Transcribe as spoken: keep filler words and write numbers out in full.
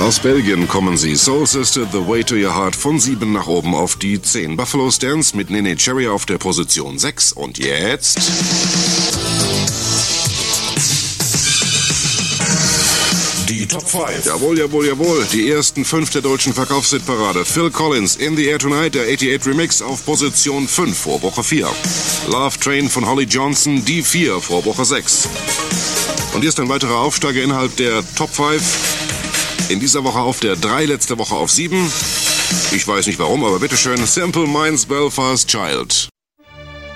Aus Belgien kommen sie. Soul Sister, The Way to Your Heart von sieben nach oben auf die zehn. Buffalo Stance mit Nene Cherry auf der Position sechs. Und jetzt... die Top fünf. Jawohl, jawohl, jawohl. Die ersten fünf der deutschen Verkaufshitparade. Phil Collins, In the Air Tonight, der achtundachtzig Remix auf Position fünf vor Woche vier. Love Train von Holly Johnson, die vier vor Woche sechs. Und hier ist ein weiterer Aufsteiger innerhalb der Top fünf. In dieser Woche auf der drei, letzte Woche auf sieben. Ich weiß nicht warum, aber bitteschön. Simple Minds, Belfast Child.